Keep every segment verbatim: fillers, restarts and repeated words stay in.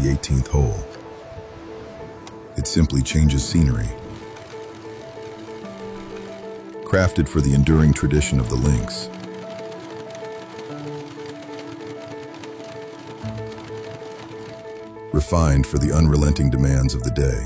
the eighteenth hole. It simply changes scenery. Crafted for the enduring tradition of the links. Refined for the unrelenting demands of the day.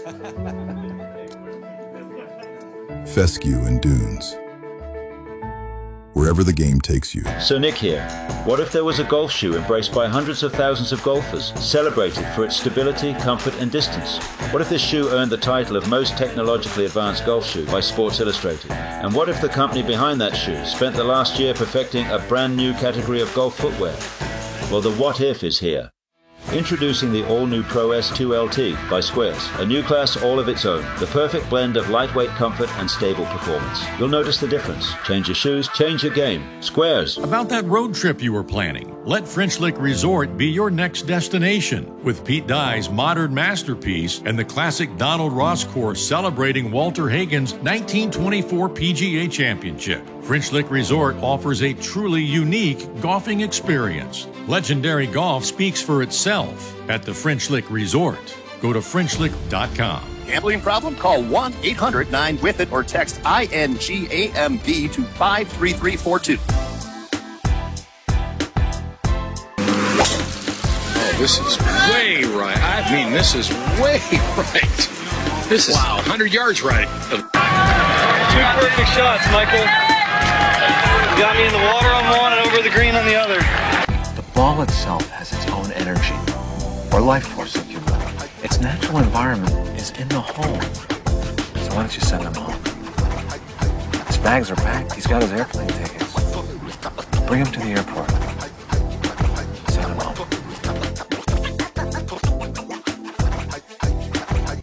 Fescue and dunes. Wherever the game takes you. So Nick here. What if there was a golf shoe embraced by hundreds of thousands of golfers, celebrated for its stability, comfort and distance? What if this shoe earned the title of most technologically advanced golf shoe by Sports Illustrated? And what if the company behind that shoe spent the last year perfecting a brand new category of golf footwear? Well, the what if is here. Introducing the all-new Pro S two L T by Squares, a new class all of its own, the perfect blend of lightweight comfort and stable performance. You'll notice the difference. Change your shoes, change your game. Squares. About that road trip you were planning, let French Lick Resort be your next destination. With Pete Dye's modern masterpiece and the classic Donald Ross course celebrating Walter Hagen's nineteen twenty-four P G A Championship. French Lick Resort offers a truly unique golfing experience. Legendary golf speaks for itself at the French Lick Resort. Go to French Lick dot com. Gambling problem? Call one eight hundred nine with it or text I N G A M B to five three three four two. Oh, this is way right. I mean, this is way right. This is wow. one hundred yards right. Two perfect shots, Michael. You got me in the water on one and over the green on the other. The ball itself has its own energy, or life force, if you will. Its natural environment is in the home. So why don't you send him home? His bags are packed. He's got his airplane tickets. Bring him to the airport. Send him home.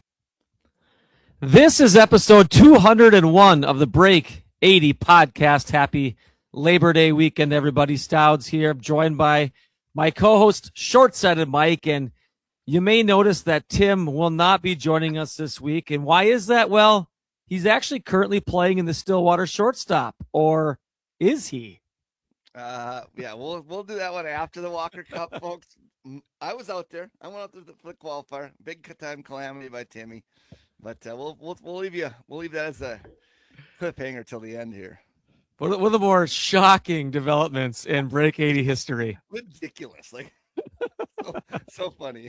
This is episode two hundred one of the Break eighty podcast. Happy Labor Day weekend, everybody. Stouds here, joined by my co-host, Short-Sighted Mike, and you may notice that Tim will not be joining us this week. And why is that? Well, he's actually currently playing in the Stillwater Shortstop, or is he? Uh, yeah, we'll we'll do that one after the Walker Cup, folks. I was out there. I went out there for the qualifier. Big time calamity by Timmy, but uh, we'll we'll we'll leave you. We'll leave that as a cliffhanger till the end here. One of the more shocking developments in Break eighty history. Ridiculous. Like, so, so funny.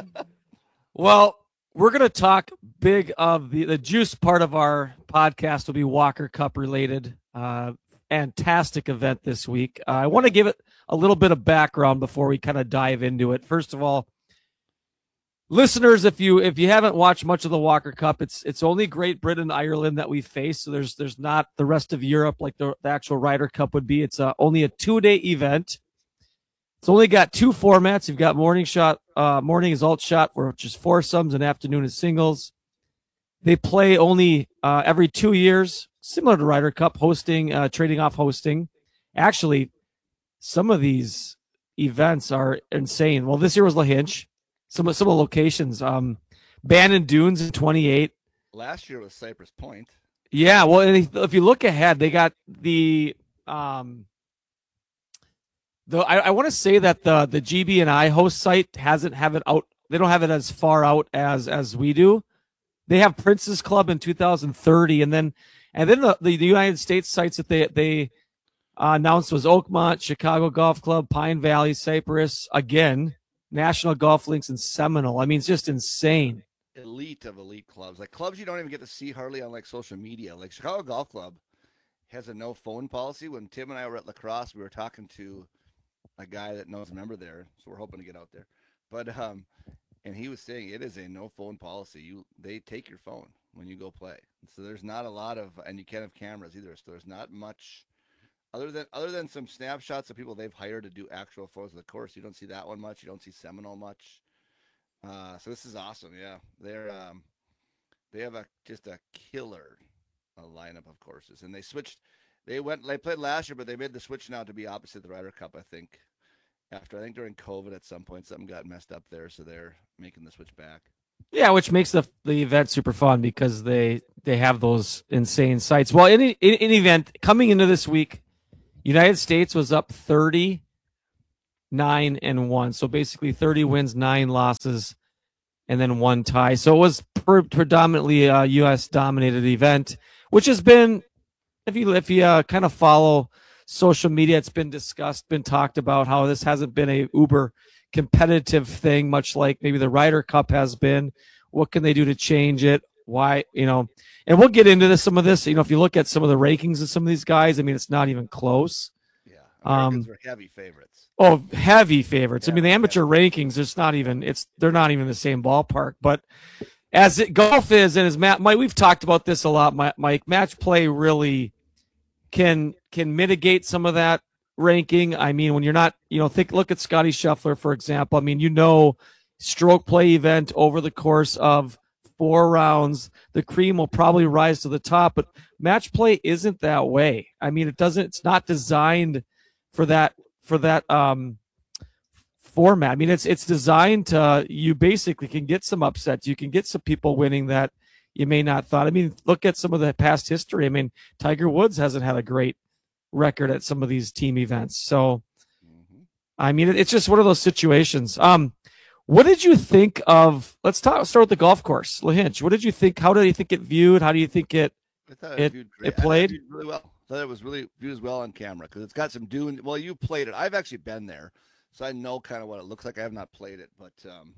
Well, we're going to talk big of the, the juice part of our podcast will be Walker Cup related. Uh, fantastic event this week. Uh, I want to give it a little bit of background before we kind of dive into it. First of all, listeners, if you if you haven't watched much of the Walker Cup, it's it's only Great Britain and Ireland that we face. So there's there's not the rest of Europe like the, the actual Ryder Cup would be. It's uh, only a two day event. It's only got two formats. You've got morning shot, uh, morning is alt shot, which is foursomes, and afternoon is singles. They play only uh, every two years, similar to Ryder Cup, hosting, uh, trading off hosting. Actually, some of these events are insane. Well, this year was Lahinch. Some of some of the locations, um, Bannon Dunes in twenty-eight. Last year was Cypress Point. Yeah, well, and if you look ahead, they got the um, the I, I want to say that the the G B and I host site hasn't have it out. They don't have it as far out as as we do. They have Prince's Club in two thousand thirty, and then and then the, the, the United States sites that they they uh, announced was Oakmont, Chicago Golf Club, Pine Valley, Cypress again. National Golf Links and Seminole. I mean, it's just insane. Elite of elite clubs, like clubs you don't even get to see hardly on like social media. Like Chicago Golf Club has a no phone policy. When Tim and I were at La Crosse, we were talking to a guy that knows a member there, so we're hoping to get out there. But um, and he was saying it is a no phone policy. You they take your phone when you go play. So there's not a lot of, and you can't have cameras either. So there's not much. Other than other than some snapshots of people they've hired to do actual photos of the course, you don't see that one much. You don't see Seminole much. Uh, so this is awesome. Yeah, they're um, they have a just a killer uh, lineup of courses, and they switched. They went. They played last year, but they made the switch now to be opposite the Ryder Cup. I think after I think during COVID at some point something got messed up there, so they're making the switch back. Yeah, which makes the the event super fun because they they have those insane sites. Well, any in, in event coming into this week. United States was up thirty nine and one. So basically thirty wins, nine losses, and then one tie. So it was pre- predominantly a U S dominated event, which has been, if you if you uh, kind of follow social media, it's been discussed, been talked about how this hasn't been a uber competitive thing, much like maybe the Ryder Cup has been. What can they do to change it? Why, you know, and we'll get into this, some of this. You know, if you look at some of the rankings of some of these guys, I mean, it's not even close. Yeah, Americans um, are heavy favorites. Oh, heavy favorites. Yeah, I mean, the amateur yeah. rankings, it's not even, it's, they're not even the same ballpark. But as it, golf is, and as Matt, Mike, we've talked about this a lot, Mike, match play really can, can mitigate some of that ranking. I mean, when you're not, you know, think, look at Scotty Scheffler, for example. I mean, you know, stroke play event over the course of four rounds, the cream will probably rise to the top, but match play isn't that way. I mean, it doesn't, it's not designed for that, for that, um, format. I mean, it's, it's designed to, you basically can get some upsets. You can get some people winning that you may not thought. I mean, look at some of the past history. I mean, Tiger Woods hasn't had a great record at some of these team events. So, I mean, it's just one of those situations. Um, what did you think of, let's talk, start with the golf course, Lahinch. What did you think? How do you think it viewed? How do you think it, I thought it, it, viewed great. it played? I thought it viewed really well. I thought it was really viewed as well on camera because it's got some dune. Well, you played it. I've actually been there, so I know kind of what it looks like. I have not played it, but um,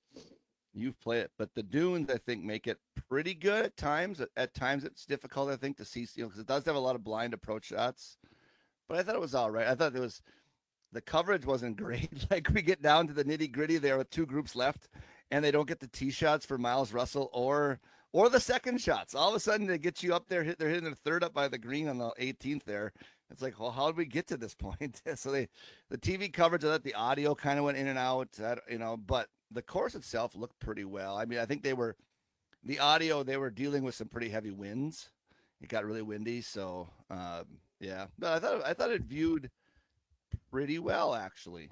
you've played it. But the dunes, I think, make it pretty good at times. At, at times, it's difficult, I think, to see, you know, because it does have a lot of blind approach shots. But I thought it was all right. I thought it was, the coverage wasn't great. Like we get down to the nitty gritty there with two groups left, and they don't get the tee shots for Miles Russell or or the second shots. All of a sudden, they get you up there. Hit, they're hitting their third up by the green on the eighteenth there. It's like, well, how did we get to this point? So they, the T V coverage of that, the audio kind of went in and out, you know. But the course itself looked pretty well. I mean, I think they were, the audio, they were dealing with some pretty heavy winds. It got really windy, so um, yeah. But I thought I thought it viewed pretty well, actually.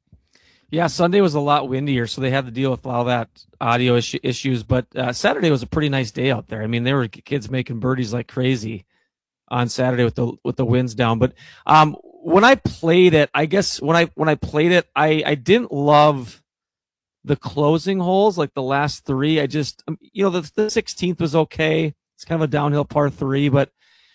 Yeah, Sunday was a lot windier, so they had to deal with all that audio issue, issues. But uh, Saturday was a pretty nice day out there. I mean, there were kids making birdies like crazy on Saturday with the with the winds down. But um, when I played it, I guess when I when I played it, I I didn't love the closing holes, like the last three. I just, you know, the, the sixteenth was okay. It's kind of a downhill par three, but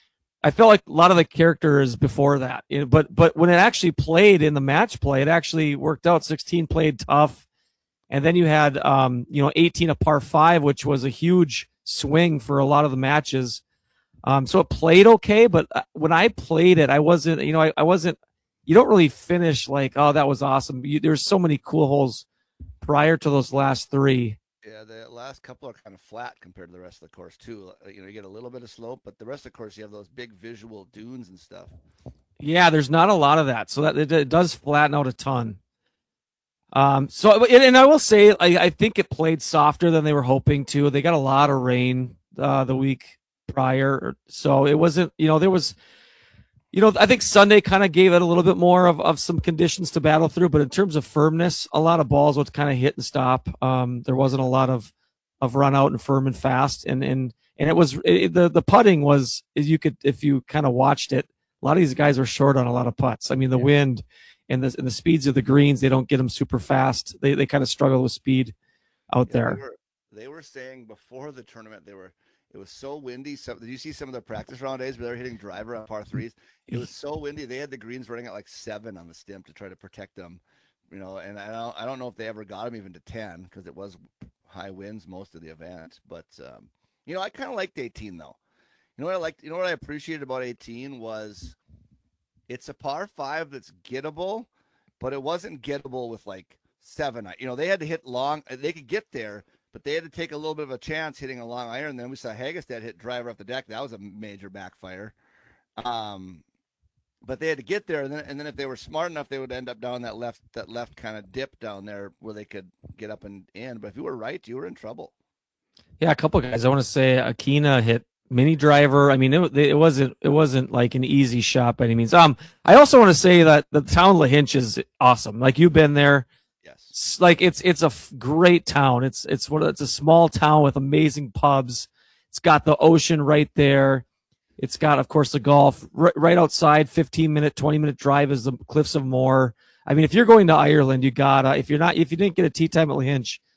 I felt like a lot of the characters before that, you know, but, but when it actually played in the match play, it actually worked out. sixteen played tough. And then you had, um, you know, eighteen a par five, which was a huge swing for a lot of the matches. Um, so it played okay, but when I played it, I wasn't, you know, I, I wasn't, you don't really finish like, oh, that was awesome. You, there's so many cool holes prior to those last three. Yeah, the last couple are kind of flat compared to the rest of the course too. You know, you get a little bit of slope, but the rest of the course you have those big visual dunes and stuff. Yeah, there's not a lot of that, so that it, it does flatten out a ton. Um, so and, and I will say, I, I think it played softer than they were hoping to. They got a lot of rain uh, the week prior, so it wasn't. You know, there was. You know, I think Sunday kind of gave it a little bit more of, of some conditions to battle through, but in terms of firmness, a lot of balls would kind of hit and stop. Um, there wasn't a lot of, of run out and firm and fast. And, and, and it was, it, the, the putting was, you could, if you kind of watched it, a lot of these guys were short on a lot of putts. I mean, the yeah. wind and the, and the speeds of the greens, they don't get them super fast. They, they kind of struggle with speed out yeah, there. They were, they were saying before the tournament, they were, it was so windy. So, did you see some of the practice round days where they were hitting driver on par threes? It was so windy. They had the greens running at like seven on the stem to try to protect them, you know. And I don't, I don't know if they ever got them even to ten because it was high winds most of the event. But um, you know, I kind of liked eighteen though. You know what I liked? You know what I appreciated about eighteen was it's a par five that's gettable, but it wasn't gettable with like seven. You know, they had to hit long. They could get there, but they had to take a little bit of a chance hitting a long iron. Then we saw Hagestad hit driver off the deck. That was a major backfire. Um, but they had to get there, and then and then if they were smart enough, they would end up down that left that left kind of dip down there where they could get up and in. But if you were right, you were in trouble. Yeah, a couple of guys. I want to say Akina hit mini driver. I mean, it, it wasn't it wasn't like an easy shot by any means. Um, I also want to say that the town of Lahinch is awesome. Like you've been there. Yes. Like it's it's a f- great town. It's it's what it's a small town with amazing pubs. It's got the ocean right there. It's got, of course, the golf R- right outside. fifteen minute, twenty minute drive is the Cliffs of Moher. I mean, if you're going to Ireland, you gotta, if you're not, if you didn't get a tee time at Lahinch,